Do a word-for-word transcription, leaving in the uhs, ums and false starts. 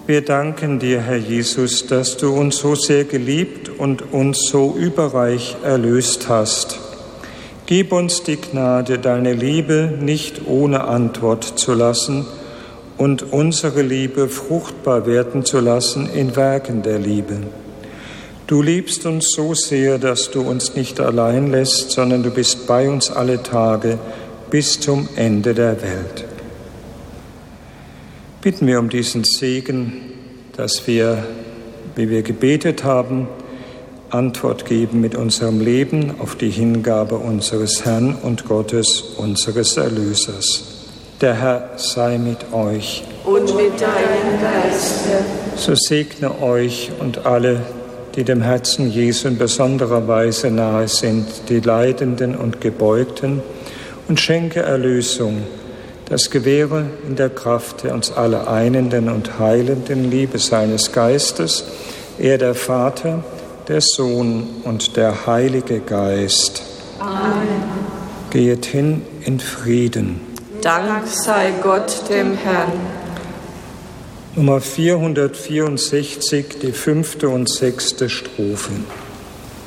Wir danken dir, Herr Jesus, dass du uns so sehr geliebt und uns so überreich erlöst hast. Gib uns die Gnade, deine Liebe nicht ohne Antwort zu lassen und unsere Liebe fruchtbar werden zu lassen in Werken der Liebe. Du liebst uns so sehr, dass du uns nicht allein lässt, sondern du bist bei uns alle Tage bis zum Ende der Welt. Bitten wir um diesen Segen, dass wir, wie wir gebetet haben, Antwort geben mit unserem Leben auf die Hingabe unseres Herrn und Gottes, unseres Erlösers. Der Herr sei mit euch. Und mit deinem Geiste. So segne euch und alle, die dem Herzen Jesu in besonderer Weise nahe sind, die Leidenden und Gebeugten, und schenke Erlösung. Das gewähre in der Kraft der uns alle einenden und heilenden Liebe seines Geistes, er der Vater, der Sohn und der Heilige Geist. Amen. Geht hin in Frieden. Dank sei Gott dem Herrn. Nummer vierhundertvierundsechzig, die fünfte und sechste Strophe.